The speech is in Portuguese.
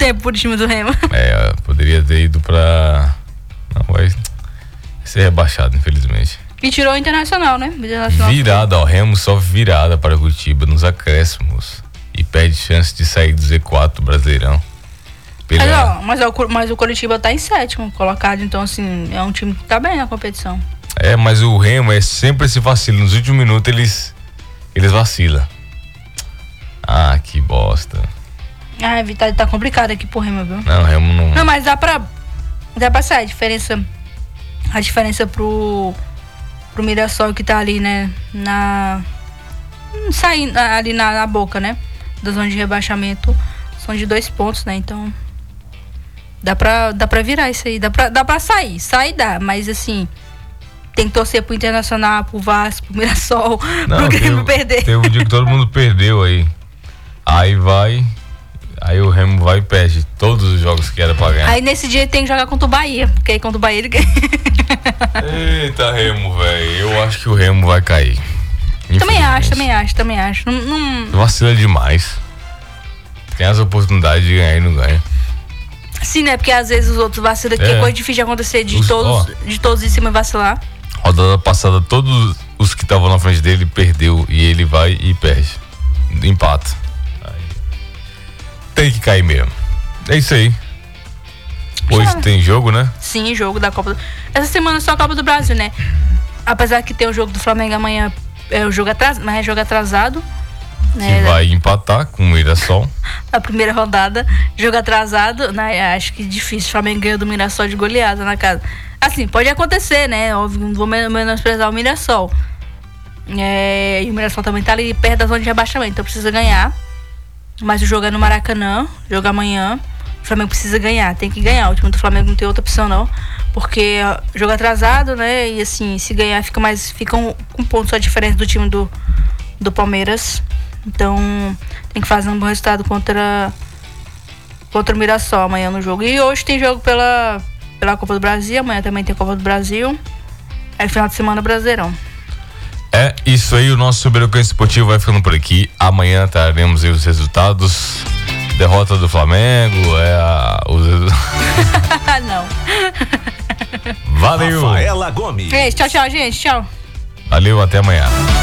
tempo pro time do Remo. Poderia ter ido pra... Não, vai ser rebaixado, infelizmente. E tirou o Internacional, né? Virada, ó, Remo só virada para Curitiba nos acréscimos. E perde chance de sair do Z4 do Brasileirão. Mas o Curitiba tá em 7º colocado, então assim, é um time que tá bem na competição. Mas o Remo é sempre esse vacilo. Nos últimos minutos eles vacilam. Ah, que bosta. A vitória tá complicada aqui pro Remo, viu? Não, o Remo não... Não, mas dá pra sair a diferença pro Mirassol, que tá ali, né, saindo ali na boca, né, da zona de rebaixamento, são de 2 pontos, né, então dá pra virar isso aí, dá pra sair dá, mas assim, tem que torcer pro Internacional, pro Vasco, pro Mirassol, pro Grêmio perder. Teve um dia que todo mundo perdeu aí o Remo vai e perde todos os jogos que era pra ganhar. Aí nesse dia tem que jogar contra o Bahia, porque aí contra o Bahia ele ganha. Eita, Remo, velho. Eu acho que o Remo vai cair. Também acho. Não... Vacila demais. Tem as oportunidades de ganhar e não ganha. Sim, né? Porque às vezes os outros vacilam, que é coisa difícil de acontecer, de todos em cima vacilar. Rodada passada, todos os que estavam na frente dele perdeu e ele vai e perde. Empata. Tem que cair mesmo. É isso aí. Hoje tem jogo, né? Sim, jogo da Copa Essa semana é só a Copa do Brasil, né? Apesar que tem o jogo do Flamengo amanhã, é o jogo atrasado, mas é jogo atrasado. Né? Que vai empatar com o Mirassol. A primeira rodada, jogo atrasado, né? Acho que difícil. O Flamengo ganhou do Mirassol de goleada na casa. Assim, pode acontecer, né? Óbvio, não vou menosprezar o Mirassol. E o Mirassol também tá ali perto da zona de rebaixamento, então precisa ganhar. Mas o jogo é no Maracanã, jogo amanhã. O Flamengo precisa ganhar, tem que ganhar. O time do Flamengo não tem outra opção, não. Porque jogo atrasado, né? E assim, se ganhar, fica com pontos só a diferença do time do Palmeiras. Então, tem que fazer um bom resultado contra o Mirassol amanhã no jogo. E hoje tem jogo pela Copa do Brasil. Amanhã também tem Copa do Brasil. É final de semana Brasileirão. É isso aí, o nosso Supercampeonato Esportivo vai ficando por aqui. Amanhã traremos aí os resultados. Derrota do Flamengo, Não. Valeu. Rafaela Gomes. Tchau, gente. Tchau. Valeu, até amanhã.